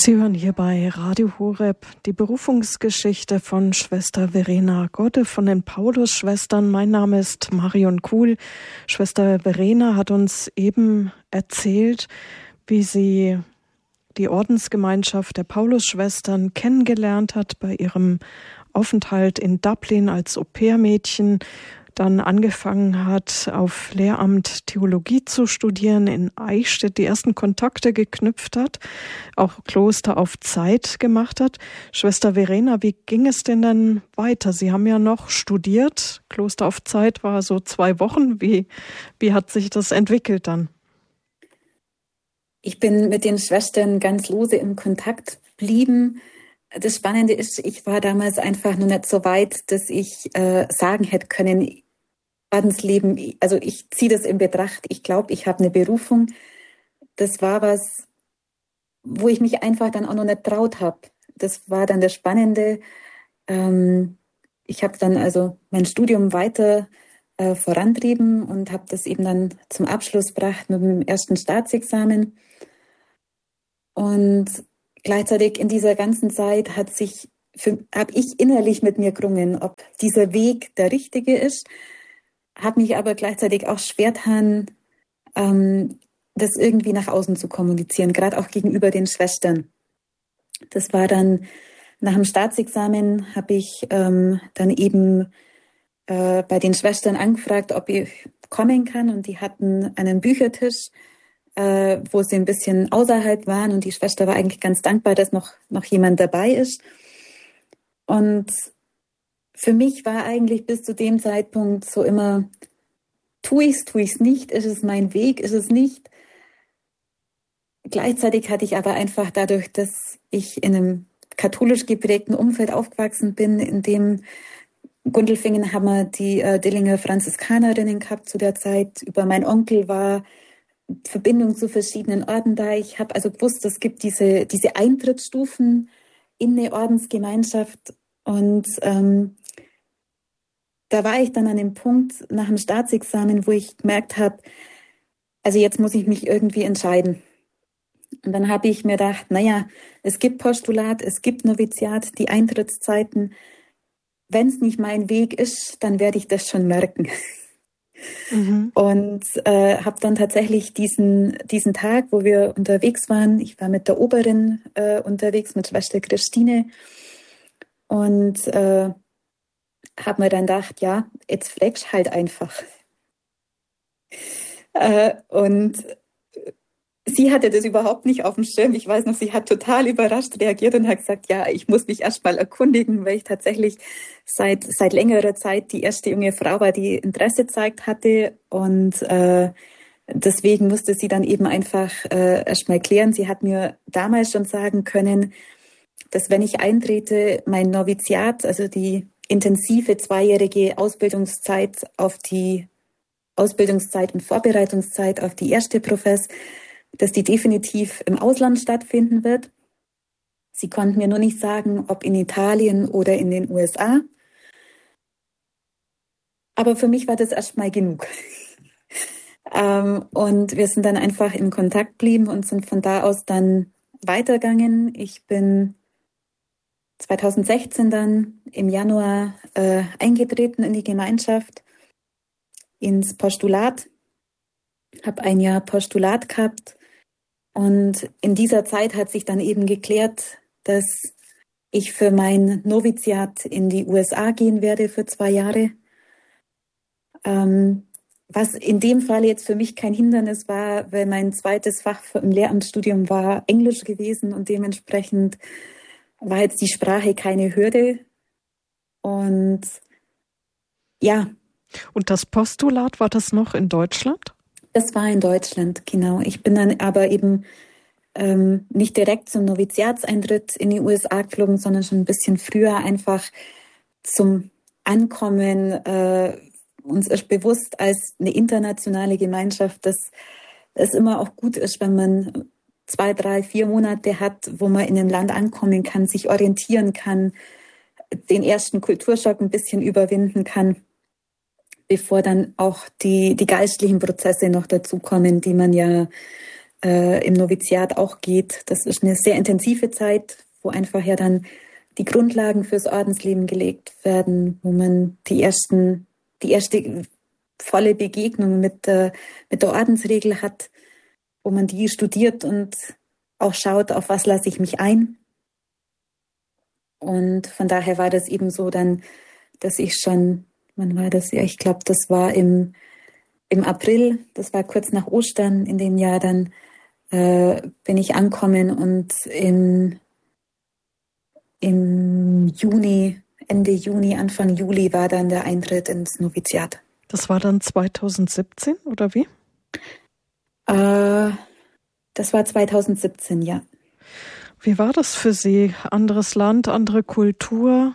Sie hören hier bei Radio Horeb die Berufungsgeschichte von Schwester Verena Godde von den Paulus-Schwestern. Mein Name ist Marion Kuhl. Schwester Verena hat uns eben erzählt, wie sie die Ordensgemeinschaft der Paulus-Schwestern kennengelernt hat bei ihrem Aufenthalt in Dublin als Au-pair-Mädchen, dann angefangen hat, auf Lehramt Theologie zu studieren, in Eichstätt die ersten Kontakte geknüpft hat, auch Kloster auf Zeit gemacht hat. Schwester Verena, wie ging es denn dann weiter? Sie haben ja noch studiert, Kloster auf Zeit war so 2 Wochen. Wie hat sich das entwickelt dann? Ich bin mit den Schwestern ganz lose im Kontakt geblieben. Das Spannende ist, ich war damals einfach noch nicht so weit, dass ich sagen hätte können, Ordensleben, also ich ziehe das in Betracht. Ich glaube, ich habe eine Berufung. Das war was, wo ich mich einfach dann auch noch nicht traut habe. Das war dann das Spannende. Ich habe dann also mein Studium weiter vorantrieben und habe das eben dann zum Abschluss gebracht mit dem ersten Staatsexamen. Und gleichzeitig in dieser ganzen Zeit habe ich innerlich mit mir gerungen, ob dieser Weg der richtige ist, habe mich aber gleichzeitig auch schwer getan, das irgendwie nach außen zu kommunizieren, gerade auch gegenüber den Schwestern. Das war dann nach dem Staatsexamen, habe ich dann eben bei den Schwestern angefragt, ob ich kommen kann, und die hatten einen Büchertisch, wo sie ein bisschen außerhalb waren, und die Schwester war eigentlich ganz dankbar, dass noch jemand dabei ist. Und für mich war eigentlich bis zu dem Zeitpunkt so immer, tue ich's nicht, ist es mein Weg, ist es nicht. Gleichzeitig hatte ich aber einfach dadurch, dass ich in einem katholisch geprägten Umfeld aufgewachsen bin, in dem Gundelfingen haben wir die Dillinger Franziskanerinnen gehabt zu der Zeit. Über meinen Onkel war Verbindung zu verschiedenen Orden da. Ich habe also gewusst, es gibt diese Eintrittsstufen in eine Ordensgemeinschaft. Und da war ich dann an dem Punkt nach dem Staatsexamen, wo ich gemerkt habe, also jetzt muss ich mich irgendwie entscheiden. Und dann habe ich mir gedacht, naja, es gibt Postulat, es gibt Noviziat, die Eintrittszeiten. Wenn es nicht mein Weg ist, dann werde ich das schon merken. Mhm. Und habe dann tatsächlich diesen Tag, wo wir unterwegs waren, ich war mit der Oberin unterwegs, mit Schwester Christine, und habe mir dann gedacht, ja, jetzt fragst halt einfach. Und sie hatte das überhaupt nicht auf dem Schirm. Ich weiß noch, sie hat total überrascht reagiert und hat gesagt, ja, ich muss mich erst mal erkundigen, weil ich tatsächlich seit längerer Zeit die erste junge Frau war, die Interesse gezeigt hatte. Und deswegen musste sie dann eben einfach erst mal klären. Sie hat mir damals schon sagen können, dass wenn ich eintrete, mein Noviziat, also die intensive 2-jährige Ausbildungszeit und Vorbereitungszeit auf die erste Profess, dass die definitiv im Ausland stattfinden wird. Sie konnten mir nur nicht sagen, ob in Italien oder in den USA. Aber für mich war das erstmal genug. Und wir sind dann einfach in Kontakt geblieben und sind von da aus dann weitergegangen. Ich bin 2016 dann im Januar eingetreten in die Gemeinschaft, ins Postulat, habe ein Jahr Postulat gehabt, und in dieser Zeit hat sich dann eben geklärt, dass ich für mein Noviziat in die USA gehen werde für 2 Jahre, was in dem Fall jetzt für mich kein Hindernis war, weil mein zweites Fach im Lehramtsstudium war Englisch gewesen, und dementsprechend war jetzt die Sprache keine Hürde. Und ja. Und das Postulat, war das noch in Deutschland? Das war in Deutschland, genau. Ich bin dann aber eben nicht direkt zum Noviziatseintritt in die USA geflogen, sondern schon ein bisschen früher, einfach zum Ankommen. Uns ist bewusst als eine internationale Gemeinschaft, dass es immer auch gut ist, wenn man 2, 3, 4 Monate hat, wo man in ein Land ankommen kann, sich orientieren kann, den ersten Kulturschock ein bisschen überwinden kann, bevor dann auch die geistlichen Prozesse noch dazukommen, die man ja im Noviziat auch geht. Das ist eine sehr intensive Zeit, wo einfach ja dann die Grundlagen fürs Ordensleben gelegt werden, wo man die erste volle Begegnung mit der Ordensregel hat, wo man die studiert und auch schaut, auf was lasse ich mich ein. Und von daher war das eben so dann, dass ich schon, wann war das? Ja, ich glaube, das war im April, das war kurz nach Ostern in dem Jahr, dann bin ich angekommen und im Juni, Ende Juni, Anfang Juli war dann der Eintritt ins Noviziat. Das war dann 2017 oder wie? Das war 2017, ja. Wie war das für Sie? Anderes Land, andere Kultur,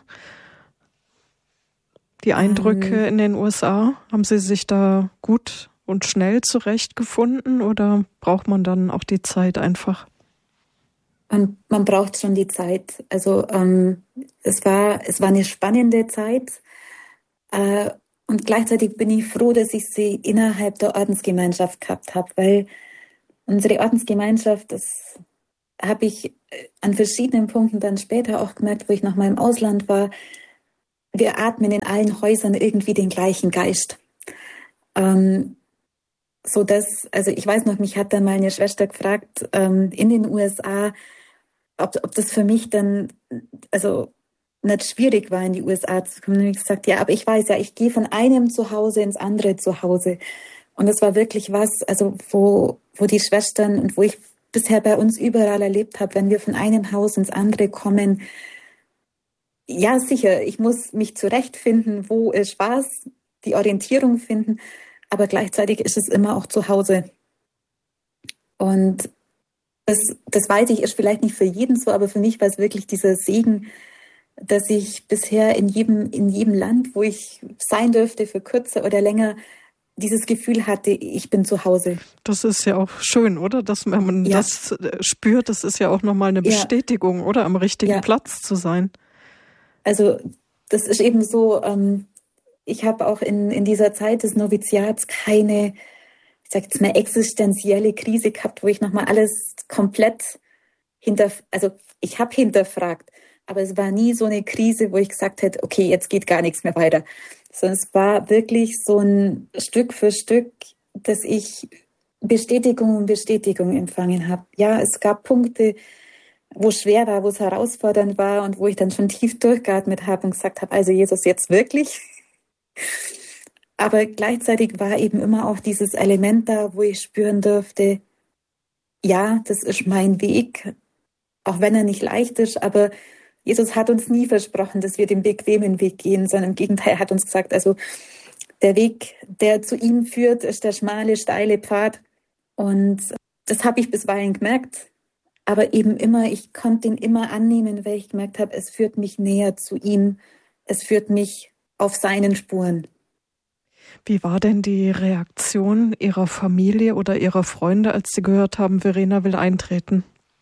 die Eindrücke in den USA? Haben Sie sich da gut und schnell zurechtgefunden oder braucht man dann auch die Zeit einfach? Man braucht schon die Zeit. Also es war eine spannende Zeit und gleichzeitig bin ich froh, dass ich sie innerhalb der Ordensgemeinschaft gehabt habe, weil unsere Ordensgemeinschaft, das habe ich an verschiedenen Punkten dann später auch gemerkt, wo ich noch mal im Ausland war. Wir atmen in allen Häusern irgendwie den gleichen Geist. So dass, also ich weiß noch, mich hat dann mal eine Schwester gefragt in den USA, ob das für mich dann, also nicht schwierig war, in die USA zu kommen. Und ich gesagt, ja, aber ich weiß ja, ich gehe von einem Zuhause ins andere Zuhause. Und das war wirklich was, also wo die Schwestern und wo ich bisher bei uns überall erlebt habe, wenn wir von einem Haus ins andere kommen, ja sicher, ich muss mich zurechtfinden, wo ist was, die Orientierung finden, aber gleichzeitig ist es immer auch zu Hause. Und das weiß ich, ist vielleicht nicht für jeden so, aber für mich war es wirklich dieser Segen, dass ich bisher in jedem Land, wo ich sein dürfte, für kürzer oder länger, dieses Gefühl hatte, ich bin zu Hause. Das ist ja auch schön, oder? Dass man das spürt, das ist ja auch nochmal eine Bestätigung, oder? Am richtigen Platz zu sein. Also das ist eben so, ich habe auch in dieser Zeit des Noviziats keine, ich sage jetzt mal, existenzielle Krise gehabt, wo ich nochmal alles komplett also ich habe hinterfragt, aber es war nie so eine Krise, wo ich gesagt hätte, okay, jetzt geht gar nichts mehr weiter. Sondern es war wirklich so ein Stück für Stück, dass ich Bestätigung empfangen habe. Ja, es gab Punkte, wo es schwer war, wo es herausfordernd war und wo ich dann schon tief durchgeatmet habe und gesagt habe, also Jesus, jetzt wirklich? Aber gleichzeitig war eben immer auch dieses Element da, wo ich spüren durfte, ja, das ist mein Weg, auch wenn er nicht leicht ist, aber Jesus hat uns nie versprochen, dass wir den bequemen Weg gehen, sondern im Gegenteil, er hat uns gesagt, also der Weg, der zu ihm führt, ist der schmale, steile Pfad. Und das habe ich bisweilen gemerkt, aber eben immer, ich konnte ihn immer annehmen, weil ich gemerkt habe, es führt mich näher zu ihm, es führt mich auf seinen Spuren. Wie war denn die Reaktion Ihrer Familie oder Ihrer Freunde, als Sie gehört haben, Verena will eintreten?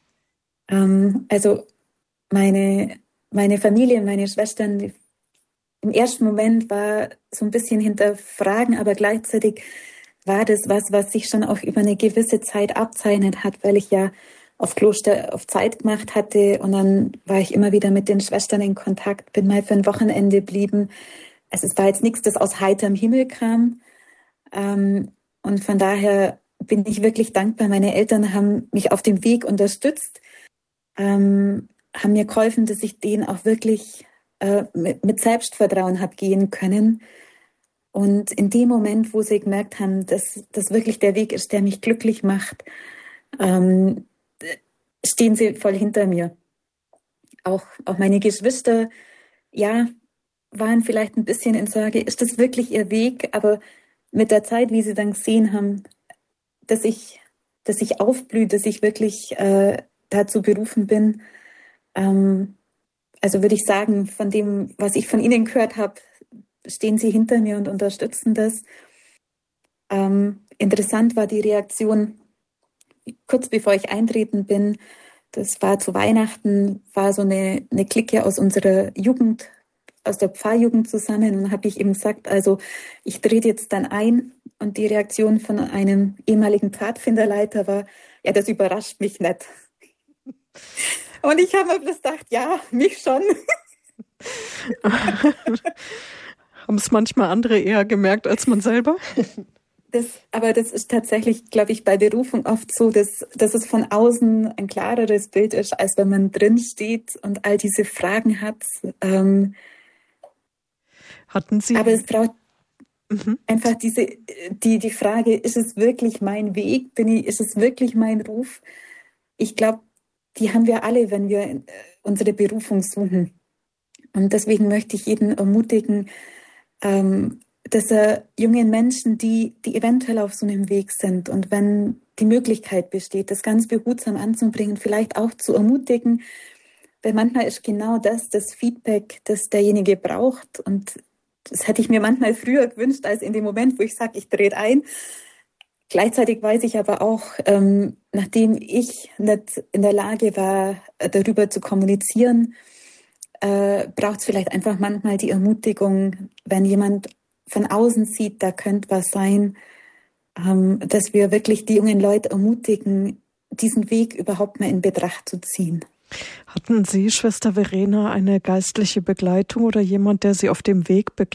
Also meine Familie, meine Schwestern, im ersten Moment war so ein bisschen hinterfragen, aber gleichzeitig war das was sich schon auch über eine gewisse Zeit abzeichnet hat, weil ich ja auf Kloster auf Zeit gemacht hatte und dann war ich immer wieder mit den Schwestern in Kontakt, bin mal für ein Wochenende geblieben. Also es war jetzt nichts, das aus heiterem Himmel kam. Und von daher bin ich wirklich dankbar. Meine Eltern haben mich auf dem Weg unterstützt, haben mir geholfen, dass ich den auch wirklich mit Selbstvertrauen habe gehen können. Und in dem Moment, wo sie gemerkt haben, dass das wirklich der Weg ist, der mich glücklich macht, stehen sie voll hinter mir. Auch meine Geschwister, ja, waren vielleicht ein bisschen in Sorge, ist das wirklich ihr Weg? Aber mit der Zeit, wie sie dann gesehen haben, dass ich aufblühe, dass ich wirklich dazu berufen bin, also würde ich sagen, von dem, was ich von ihnen gehört habe, stehen sie hinter mir und unterstützen das. Interessant war die Reaktion, kurz bevor ich eintreten bin, das war zu Weihnachten, war so eine Clique aus unserer Jugend, aus der Pfarrjugend zusammen und habe ich eben gesagt, also ich trete jetzt dann ein und die Reaktion von einem ehemaligen Pfadfinderleiter war, ja, das überrascht mich nicht. Und ich habe mir bloß gedacht, ja, mich schon. Haben es manchmal andere eher gemerkt als man selber? Aber das ist tatsächlich, glaube ich, bei Berufung oft so, dass es von außen ein klareres Bild ist, als wenn man drin steht und all diese Fragen hat. Hatten Sie? Aber es braucht einfach die Frage, ist es wirklich mein Weg? Ist es wirklich mein Ruf? Ich glaube, die haben wir alle, wenn wir unsere Berufung suchen. Und deswegen möchte ich jeden ermutigen, dass er jungen Menschen, die eventuell auf so einem Weg sind und wenn die Möglichkeit besteht, das ganz behutsam anzubringen, vielleicht auch zu ermutigen, weil manchmal ist genau das Feedback, das derjenige braucht und das hätte ich mir manchmal früher gewünscht, als in dem Moment, wo ich sage, ich drehe ein. Gleichzeitig weiß ich aber auch, nachdem ich nicht in der Lage war, darüber zu kommunizieren, braucht es vielleicht einfach manchmal die Ermutigung, wenn jemand von außen sieht, da könnte was sein, dass wir wirklich die jungen Leute ermutigen, diesen Weg überhaupt mal in Betracht zu ziehen. Hatten Sie, Schwester Verena, eine geistliche Begleitung oder jemand, der Sie auf dem Weg begleitet?